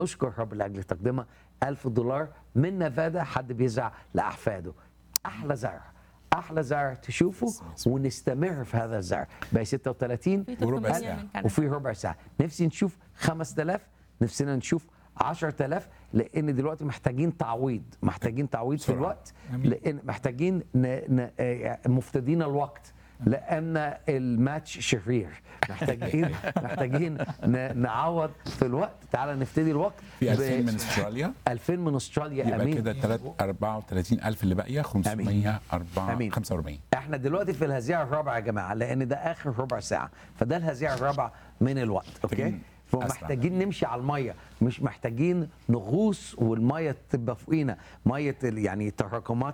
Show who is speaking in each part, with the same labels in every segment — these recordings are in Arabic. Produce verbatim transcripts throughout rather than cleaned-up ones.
Speaker 1: اشكر الرب لاجل تقديمها ألف دولار من نيفادا، حد بيزرع لاحفاده. احلى زرع، احلى زرع تشوفه ونستمر في هذا الزرع. بقى ستة وثلاثين
Speaker 2: وربع ساعة
Speaker 1: وفي ربع ساعه. نفسي نشوف خمسة آلاف، نفسنا نشوف عشرة آلاف، لان دلوقتي محتاجين تعويض، محتاجين تعويض في الوقت، لان محتاجين ن... ن... مفتدين الوقت، لان الماتش شرير. محتاجين محتاجين ن... نعوض في الوقت. تعال نفتدي الوقت.
Speaker 2: في ألفين من استراليا،
Speaker 1: ألفين من استراليا.
Speaker 2: يبقى
Speaker 1: امين.
Speaker 2: كده أربعة وثلاثين ألف اللي باقيه خمسمية وخمسة وأربعين.
Speaker 1: احنا دلوقتي في الهزيع الرابع يا جماعه، لان ده اخر ربع ساعه، فده الهزيع الرابع من الوقت. اوكي، فمحتاجين نمشي على الميه، مش محتاجين نغوص والميه تبقى فوقينا، ميه يعني تراكمات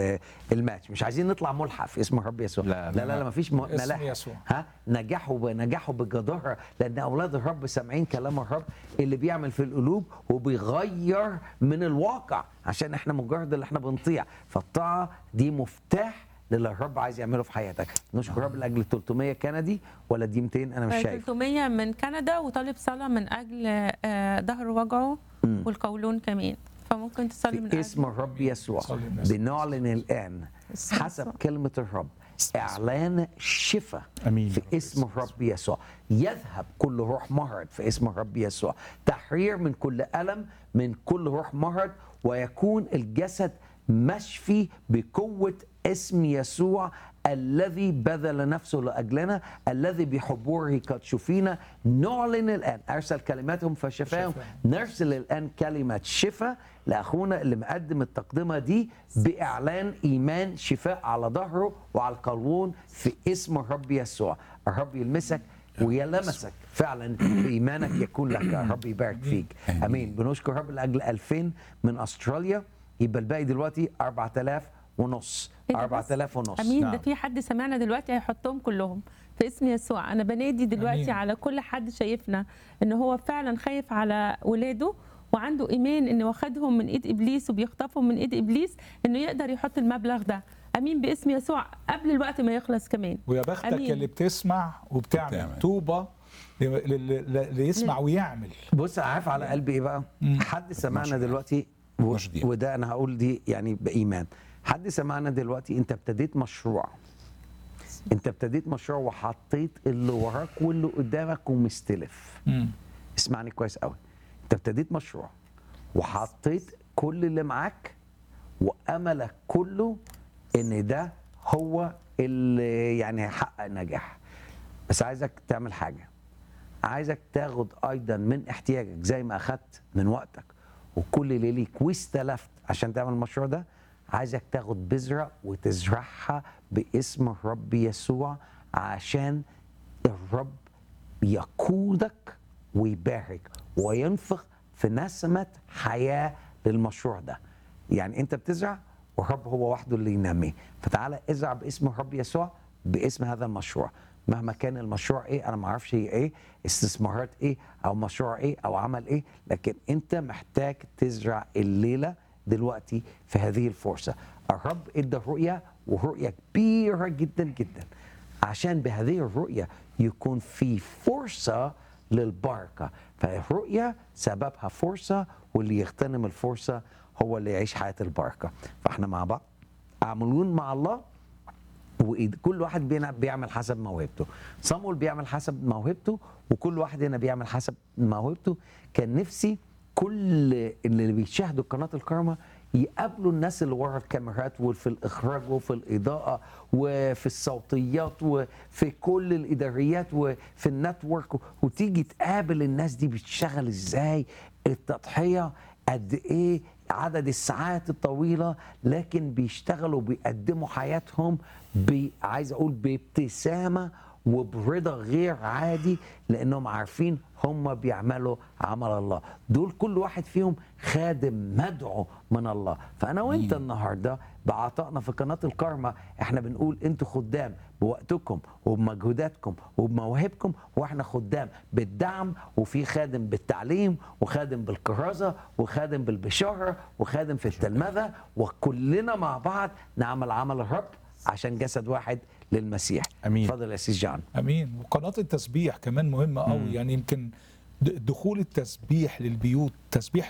Speaker 1: الماتش. مش عايزين نطلع ملحق في اسم الرب يسوع. لا لا لا, لا مفيش ملاحق. ها، نجحوا نجحوا بجدارة، لان اولاد الرب سامعين كلام الرب اللي بيعمل في القلوب وبيغير من الواقع، عشان احنا مجرد اللي احنا بنطيع. فالطاعه دي مفتاح للي الرب عايز يعمله في حياتك. نشكر الرب لاجل ثلاثمية كندي، ولا دي مئتين؟ انا مش شايف.
Speaker 3: ثلاثمية من كندا، وطالب صلاه من اجل ظهر وجعه والقولون كمان، فممكن تصلي من
Speaker 1: في اسم الرب يسوع. بنعلن الان حسب كلمه الرب اعلان شفاء في اسم الرب يسوع. يذهب كل روح مرض في اسم الرب يسوع. تحرير من كل الم، من كل روح مرض، ويكون الجسد مشفي بقوه اسم يسوع الذي بذل نفسه لأجلنا، الذي بحبوره قد شفينا. نعلن الآن، أرسل كلماتهم فشفاهم، نرسل الآن كلمة شفاء لأخونا اللي مقدم التقدمة دي، بإعلان إيمان شفاء على ظهره وعلى القولون في اسم الرب يسوع. الرب يلمسك ويلمسك فعلا بإيمانك يكون لك. الرب يبارك فيك. أمين. بنشكر الرب لأجل ألفين من أستراليا، يبقى الباقي دلوقتي أربعة آلاف ونص. أربعة آلاف ونص.
Speaker 3: امين. نعم. ده في حد سمعنا دلوقتي هيحطهم كلهم في اسم يسوع. انا بنادي دلوقتي أمين. على كل حد شايفنا ان هو فعلا خايف على ولاده، وعنده ايمان انه واخدهم من ايد ابليس وبيخطفهم من ايد ابليس، انه يقدر يحط المبلغ ده. امين باسم يسوع قبل الوقت ما يخلص كمان.
Speaker 4: ويا بختك اللي بتسمع وبتعمل طوبه اللي يسمع ويعمل.
Speaker 1: بص، عارف على قلبي ايه بقى؟ حد سمعنا دلوقتي و... وده انا هقول دي يعني بايمان. حد سمعنا دلوقتي انت ابتديت مشروع، انت ابتديت مشروع وحطيت اللي وراك واللي قدامك ومستلف. مم. اسمعني كويس قوي. انت ابتديت مشروع وحطيت كل اللي معاك واملك كله ان ده هو اللي يعني هيحقق نجاح. بس عايزك تعمل حاجه، عايزك تاخد ايضا من احتياجك زي ما اخدت من وقتك وكل اللي ليك واستلفت عشان تعمل المشروع ده. عايزك تاخد بذرة وتزرعها باسم الرب يسوع، عشان الرب يقودك ويبارك وينفخ في نسمة حياة للمشروع ده. يعني انت بتزرع والرب هو وحده اللي ينميه. فتعالى ازرع باسم الرب يسوع باسم هذا المشروع، مهما كان المشروع ايه. انا ما اعرفش هي ايه، استثمارات ايه او مشروع ايه او عمل ايه، لكن انت محتاج تزرع الليلة دلوقتي في هذه الفرصة. الرب ادى رؤية، ورؤية كبيرة جدا جدا، عشان بهذه الرؤية يكون في فرصة للبركة. فالرؤية سببها فرصة، واللي يغتنم الفرصة هو اللي يعيش حياة البركة. فاحنا مع بعض عاملون مع الله، وكل واحد بيعمل حسب موهبته. صامويل بيعمل حسب موهبته، وكل واحد هنا بيعمل حسب موهبته. كان نفسي كل اللي بيشاهدوا قناة الكرمة يقابلوا الناس اللي ورا الكاميرات وفي الإخراج وفي الإضاءة وفي الصوتيات وفي كل الإداريات وفي النتورك، وتيجي تقابل الناس دي بتشتغل إزاي، التضحية قد إيه، عدد الساعات الطويلة، لكن بيشتغلوا بيقدموا حياتهم عايز أقول بابتسامة وبرضا غير عادي، لأنهم عارفين هم بيعملوا عمل الله. دول كل واحد فيهم خادم مدعو من الله. فأنا وإنت النهاردة بعطائنا في قناة الكرمة احنا بنقول انتوا خدام بوقتكم وبمجهوداتكم وبمواهبكم، واحنا خدام بالدعم، وفي خادم بالتعليم وخادم بالكرازة وخادم بالبشارة وخادم في التلمذة، وكلنا مع بعض نعمل عمل الرب عشان جسد واحد للمسيح.
Speaker 4: امين.
Speaker 1: اتفضل يا سيس جان.
Speaker 4: امين. وقناه التسبيح كمان مهمه قوي. يعني يمكن د- دخول التسبيح للبيوت، تسبيح